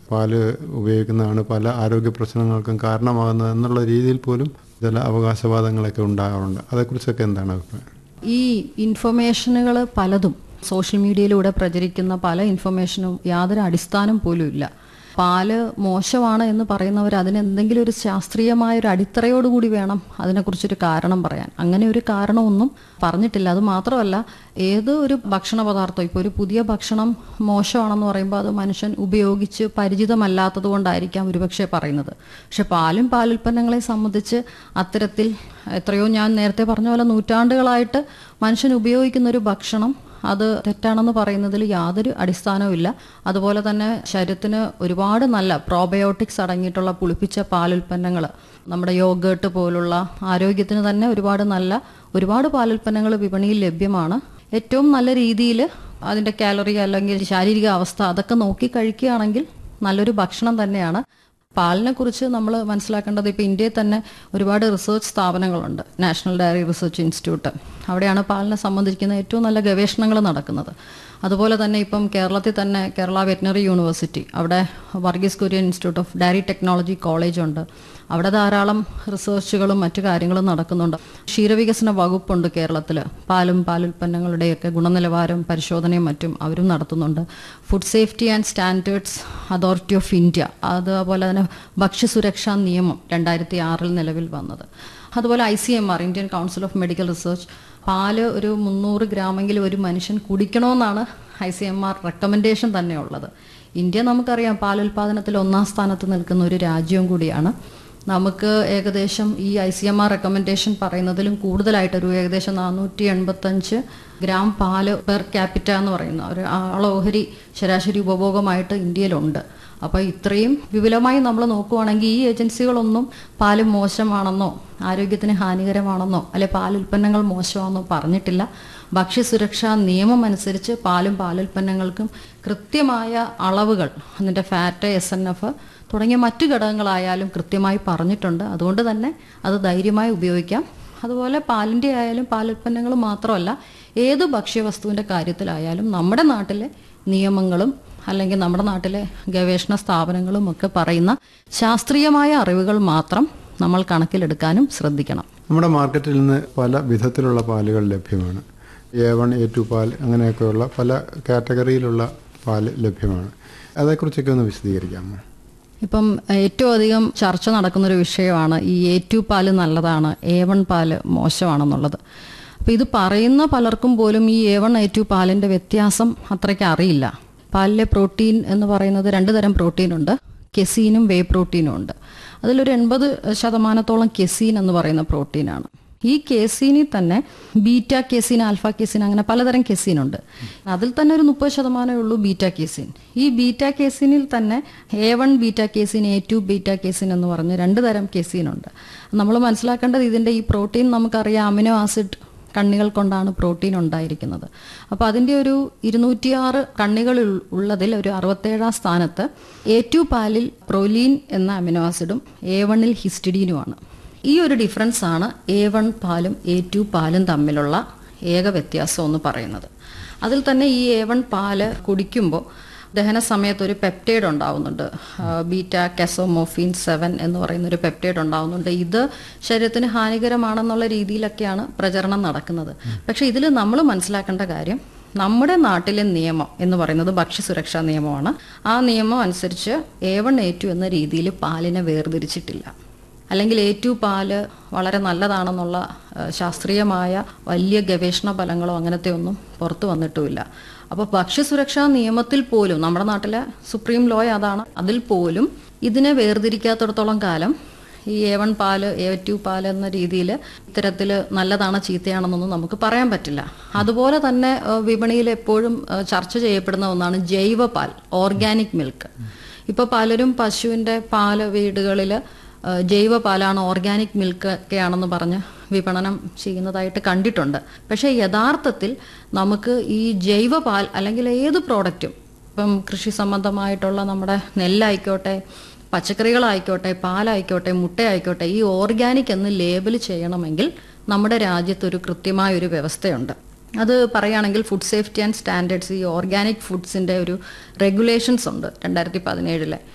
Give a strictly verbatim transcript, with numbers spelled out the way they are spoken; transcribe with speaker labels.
Speaker 1: പാല് ഉപയോഗിക്കുന്നതാണ് പല ആരോഗ്യ പ്രശ്നങ്ങൾക്കും കാരണമാകുന്നത് എന്നുള്ള രീതിയിൽ പോലും ചില അവകാശവാദങ്ങളൊക്കെ ഉണ്ടാകാറുണ്ട്. അതേക്കുറിച്ചൊക്കെ എന്താണ് അഭിപ്രായം?
Speaker 2: ഈ ഇൻഫർമേഷനുകൾ പലതും സോഷ്യൽ മീഡിയയിലൂടെ പ്രചരിക്കുന്ന പല ഇൻഫർമേഷനും യാതൊരു അടിസ്ഥാനം പോലും ഇല്ല. പാല് മോശമാണ് എന്ന് പറയുന്നവർ അതിന് എന്തെങ്കിലും ഒരു ശാസ്ത്രീയമായ ഒരു അടിത്തറയോടുകൂടി വേണം അതിനെക്കുറിച്ചൊരു കാരണം പറയാൻ. അങ്ങനെ ഒരു കാരണമൊന്നും പറഞ്ഞിട്ടില്ല. അത് മാത്രമല്ല, ഏത് ഒരു ഭക്ഷണ പദാർത്ഥം, ഇപ്പോൾ ഒരു പുതിയ ഭക്ഷണം മോശമാണെന്ന് പറയുമ്പോൾ അത് മനുഷ്യൻ ഉപയോഗിച്ച് പരിചിതമല്ലാത്തത് കൊണ്ടായിരിക്കാം ഒരുപക്ഷെ പറയുന്നത്. പക്ഷെ പാലും പാലുൽപ്പന്നങ്ങളെ സംബന്ധിച്ച് അത്തരത്തിൽ എത്രയോ, ഞാൻ നേരത്തെ പറഞ്ഞ പോലെ നൂറ്റാണ്ടുകളായിട്ട് മനുഷ്യൻ ഉപയോഗിക്കുന്ന ഒരു ഭക്ഷണം അത് തെറ്റാണെന്ന് പറയുന്നതിൽ യാതൊരു അടിസ്ഥാനവും ഇല്ല. അതുപോലെ തന്നെ ശരീരത്തിന് ഒരുപാട് നല്ല പ്രോബയോട്ടിക്സ് അടങ്ങിയിട്ടുള്ള പുളിപ്പിച്ച പാലുൽപ്പന്നങ്ങൾ, നമ്മുടെ യോഗേർട്ട് പോലുള്ള ആരോഗ്യത്തിന് തന്നെ ഒരുപാട് നല്ല ഒരുപാട് പാലുൽപ്പന്നങ്ങൾ വിപണിയിൽ ലഭ്യമാണ്. ഏറ്റവും നല്ല രീതിയിൽ അതിൻ്റെ കാലറി അല്ലെങ്കിൽ ശാരീരിക അവസ്ഥ അതൊക്കെ നോക്കി കഴിക്കുകയാണെങ്കിൽ നല്ലൊരു ഭക്ഷണം തന്നെയാണ്. പാലിനെ കുറിച്ച് നമ്മൾ മനസ്സിലാക്കേണ്ടത്, ഇപ്പോൾ ഇന്ത്യയിൽ തന്നെ ഒരുപാട് റിസർച്ച് സ്ഥാപനങ്ങളുണ്ട്. നാഷണൽ ഡയറി റിസർച്ച് ഇൻസ്റ്റിറ്റ്യൂട്ട്, അവിടെയാണ് പാലിനെ സംബന്ധിക്കുന്ന ഏറ്റവും നല്ല ഗവേഷണങ്ങൾ നടക്കുന്നത്. അതുപോലെ തന്നെ ഇപ്പം കേരളത്തിൽ തന്നെ കേരള വെറ്റിനറി യൂണിവേഴ്സിറ്റി, അവിടെ Varghese Kurian institute of dairy technology college ഉണ്ട്. അവിടെ ധാരാളം റിസർച്ചുകളും മറ്റു കാര്യങ്ങളും നടക്കുന്നുണ്ട്. ക്ഷീരവികസന വകുപ്പുണ്ട് കേരളത്തിൽ. പാലും പാലുൽപ്പന്നങ്ങളുടെയൊക്കെ ഗുണനിലവാരം പരിശോധനയും മറ്റും അവരും നടത്തുന്നുണ്ട്. Food safety and standards authority of India, അതുപോലെ തന്നെ ഭക്ഷ്യസുരക്ഷാ നിയമം രണ്ടായിരത്തി ആറിൽ നിലവിൽ വന്നത്. അതുപോലെ I C M R, Indian council of medical research, പാല് ഒരു മുന്നൂറ് ഗ്രാമെങ്കിലും ഒരു മനുഷ്യൻ കുടിക്കണമെന്നാണ് I C M R recommendation തന്നെ ഉള്ളത്. ഇന്ത്യ നമുക്കറിയാം പാലുൽപാദനത്തിൽ ഒന്നാം സ്ഥാനത്ത് നിൽക്കുന്ന ഒരു രാജ്യവും കൂടിയാണ്. നമുക്ക് ഏകദേശം ഈ I C M R recommendation പറയുന്നതിലും കൂടുതലായിട്ടൊരു ഏകദേശം നാനൂറ്റി എൺപത്തഞ്ച് ഗ്രാം പാല് പെർ ക്യാപിറ്റ എന്ന് പറയുന്ന ഒരു ആളോഹരി ശരാശരി ഉപഭോഗമായിട്ട് ഇന്ത്യയിലുണ്ട്. അപ്പോൾ ഇത്രയും വിപുലമായി നമ്മൾ നോക്കുവാണെങ്കിൽ ഈ ഏജൻസികളൊന്നും പാല് മോശമാണെന്നോ ആരോഗ്യത്തിന് ഹാനികരമാണെന്നോ അല്ലെ പാലുൽപ്പന്നങ്ങൾ മോശമാണെന്നോ പറഞ്ഞിട്ടില്ല. ഭക്ഷ്യസുരക്ഷാ നിയമം അനുസരിച്ച് പാലും പാലുൽപ്പന്നങ്ങൾക്കും കൃത്യമായ അളവുകൾ, അതിൻ്റെ ഫാറ്റ്, എസ് എൻ എഫ് തുടങ്ങിയ മറ്റു ഘടകങ്ങളായാലും കൃത്യമായി പറഞ്ഞിട്ടുണ്ട്. അതുകൊണ്ട് തന്നെ അത് ധൈര്യമായി ഉപയോഗിക്കാം. അതുപോലെ പാലിൻ്റെ ആയാലും പാലുൽപ്പന്നങ്ങൾ മാത്രമല്ല, ഏത് ഭക്ഷ്യവസ്തുവിൻ്റെ കാര്യത്തിലായാലും നമ്മുടെ നാട്ടിലെ നിയമങ്ങളും അല്ലെങ്കിൽ നമ്മുടെ നാട്ടിലെ ഗവേഷണ സ്ഥാപനങ്ങളും ഒക്കെ പറയുന്ന ശാസ്ത്രീയമായ അറിവുകൾ മാത്രം നമ്മൾ കണക്കിലെടുക്കാനും ശ്രദ്ധിക്കണം.
Speaker 1: നമ്മുടെ മാർക്കറ്റിൽ നിന്ന് പല വിധത്തിലുള്ള പാലുകൾ ലഭ്യമാണ്. എ വൺ എ ടു പാൽ അങ്ങനെയൊക്കെയുള്ള പല കാറ്റഗറിയിലുള്ള പാല് ലഭ്യമാണ്. അതേക്കുറിച്ചൊക്കെ ഒന്ന് വിശദീകരിക്കാമോ?
Speaker 2: ഇപ്പം ഏറ്റവും അധികം ചർച്ച നടക്കുന്നൊരു വിഷയമാണ് ഈ എ ടു പാല് നല്ലതാണ്, എ വൺ പാല് മോശമാണെന്നുള്ളത്. അപ്പോൾ ഇത് പറയുന്ന പലർക്കും പോലും ഈ എ വൺ എ ടു പാലിൻ്റെ വ്യത്യാസം അത്രയ്ക്ക് അറിയില്ല. പാലിലെ പ്രോട്ടീൻ എന്ന് പറയുന്നത് രണ്ട് തരം പ്രോട്ടീൻ ഉണ്ട്. കെസീനും വേ പ്രോട്ടീനും ഉണ്ട്. അതിലൊരു എൺപത് ശതമാനത്തോളം കെസീൻ എന്ന് പറയുന്ന പ്രോട്ടീനാണ്. ഈ കെസീനിൽ തന്നെ ബീറ്റ കെസീൻ, ആൽഫ കെസീൻ, അങ്ങനെ പലതരം കെസീൻ ഉണ്ട്. അതിൽ തന്നെ ഒരു മുപ്പത് ശതമാനമേ ഉള്ളൂ ബീറ്റ കെസീൻ. ഈ ബീറ്റ കെസീനിൽ തന്നെ A one beta casein, A to beta casein എന്ന് പറഞ്ഞ് രണ്ട് തരം കെസീൻ ഉണ്ട്. നമ്മൾ മനസ്സിലാക്കേണ്ടത്, ഇതിൻ്റെ ഈ പ്രോട്ടീൻ നമുക്കറിയാം അമിനോ ആസിഡ് കണ്ണികൾ കൊണ്ടാണ് പ്രോട്ടീൻ ഉണ്ടായിരിക്കുന്നത്. അപ്പോൾ അതിൻ്റെ ഒരു ഇരുന്നൂറ്റിയാറ് കണ്ണികൾ ഉള്ളതിൽ ഒരു അറുപത്തേഴാം സ്ഥാനത്ത് എ ടു പാലിൽ പ്രൊലീൻ എന്ന അമിനോ ആസിഡും എ വണ്ണിൽ ഹിസ്റ്റഡീനുമാണ്. ഈ ഒരു ഡിഫറൻസ് ആണ് എ വൺ പാലും എ ടു പാലും തമ്മിലുള്ള ഏക വ്യത്യാസം എന്ന് പറയുന്നത്. അതിൽ തന്നെ ഈ എ വൺ പാല് കുടിക്കുമ്പോൾ ദഹന സമയത്ത് ഒരു പെപ്റ്റൈഡ് ഉണ്ടാവുന്നുണ്ട്, ബീറ്റ കെസോമോഫിൻ സെവൻ എന്ന് പറയുന്ന ഒരു പെപ്റ്റൈഡ് ഉണ്ടാവുന്നുണ്ട്. ഇത് ശരീരത്തിന് ഹാനികരമാണെന്നുള്ള രീതിയിലൊക്കെയാണ് പ്രചരണം നടക്കുന്നത്. പക്ഷെ ഇതിൽ നമ്മൾ മനസ്സിലാക്കേണ്ട കാര്യം, നമ്മുടെ നാട്ടിലെ നിയമം എന്ന് പറയുന്നത് ഭക്ഷ്യസുരക്ഷാ നിയമമാണ്. ആ നിയമം അനുസരിച്ച് എ വൺ എ ടു എന്ന രീതിയിൽ പാലിനെ വേർതിരിച്ചിട്ടില്ല. അല്ലെങ്കിൽ എ ടു പാല് വളരെ നല്ലതാണെന്നുള്ള ശാസ്ത്രീയമായ വലിയ ഗവേഷണ ഫലങ്ങളോ അങ്ങനത്തെ ഒന്നും പുറത്തു വന്നിട്ടുമില്ല. അപ്പോൾ ഭക്ഷ്യസുരക്ഷാ നിയമത്തിൽ പോലും, നമ്മുടെ നാട്ടിലെ സുപ്രീം ലോ അതാണ്, അതിൽ പോലും ഇതിനെ വേർതിരിക്കാത്തിടത്തോളം കാലം ഈ എ വൺ പാല് എ ടു പാല് എന്ന രീതിയിൽ ഇത്തരത്തിൽ നല്ലതാണ് ചീത്തയാണെന്നൊന്നും നമുക്ക് പറയാൻ പറ്റില്ല. അതുപോലെ തന്നെ വിപണിയിൽ എപ്പോഴും ചർച്ച ചെയ്യപ്പെടുന്ന ഒന്നാണ് ജൈവ പാൽ, ഓർഗാനിക് മിൽക്ക്. ഇപ്പോൾ പലരും പശുവിൻ്റെ പാല് വീടുകളിൽ ജൈവ പാലാണ്, ഓർഗാനിക് മിൽക്ക് ഒക്കെയാണെന്ന് പറഞ്ഞ് വിപണനം ചെയ്യുന്നതായിട്ട് കണ്ടിട്ടുണ്ട്. പക്ഷേ യഥാർത്ഥത്തിൽ നമുക്ക് ഈ ജൈവ പാൽ അല്ലെങ്കിൽ ഏത് പ്രോഡക്റ്റും, ഇപ്പം കൃഷി സംബന്ധമായിട്ടുള്ള നമ്മുടെ നെല്ലായിക്കോട്ടെ, പച്ചക്കറികളായിക്കോട്ടെ, പാലായിക്കോട്ടെ, മുട്ടയായിക്കോട്ടെ, ഈ ഓർഗാനിക് എന്ന് ലേബൽ ചെയ്യണമെങ്കിൽ നമ്മുടെ രാജ്യത്തൊരു കൃത്യമായ ഒരു വ്യവസ്ഥയുണ്ട്. അത് പറയുകയാണെങ്കിൽ ഫുഡ് സേഫ്റ്റി ആൻഡ് സ്റ്റാൻഡേർഡ്സ്, ഈ ഓർഗാനിക് ഫുഡ്സിൻ്റെ ഒരു റെഗുലേഷൻസ് ഉണ്ട് രണ്ടായിരത്തി പതിനേഴിലെ.